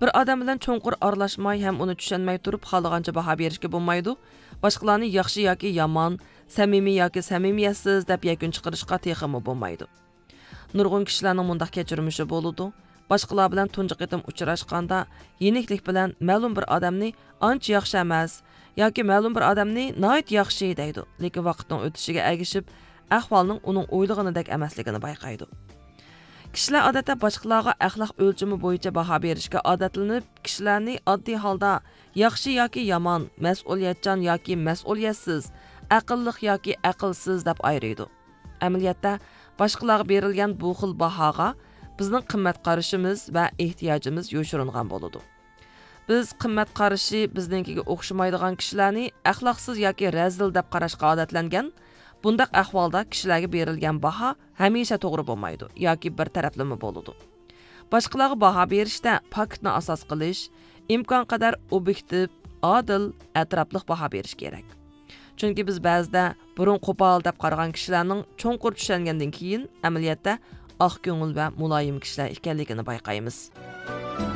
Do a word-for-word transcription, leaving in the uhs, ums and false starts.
Bir odam bilan cho'nqur aralashmay ham uni tushunmay turib xolagancha baho berishga bo'lmaydi. Boshqalarni yaxshi yoki yomon, samimiy yoki samimiyatsiz deb yakun chiqarishga texmi bo'lmaydi. Nurg'un kishilarning mundaq kechirmishi bo'ladi. Boshqalar bilan tunji qitim uchrashganda yeniklik bilan ma'lum bir odamni ancha yaxshi emas yoki ma'lum bir odamni nihoyat yaxshi deydi. Lekin vaqtning o'tishiga ergishib, ahvolning uning o'ylaganidek emasligini bayqaydi. Kishilar odatda boshqalarga axloq o'lchami bo'yicha baho berishga odatlanib, kishilarni oddiy holda yaxshi yoki yomon, mas'uliyatchan yoki mas'uliyatsiz, aqlli yoki aqlsiz deb ayiradi. Amaliyotda boshqalarga berilgan bu xil bahoga bizning qimmat qarashimiz va ehtiyojimiz yoshiringan bo'ladi. Biz qimmat qarashi bizninkiga o'xshamaydigan kishilarni axloqsiz yoki razil deb qarashga odatlangan. Bundaq ahvolda kishilarga berilgan baho hamisha to'g'ri bo'lmaydi yoki bir taraflama bo'ladi. Boshqalarga baho berishda faktni asos qilish, imkon qadar obyektiv, adil, atrofli baho berish kerak. Chunki biz ba'zida burun qo'pol deb qaragan kishilarning cho'nqur tushungandan keyin amaliyotda oq ko'ngil va muloyim kishilar ekanligini bayqaymiz.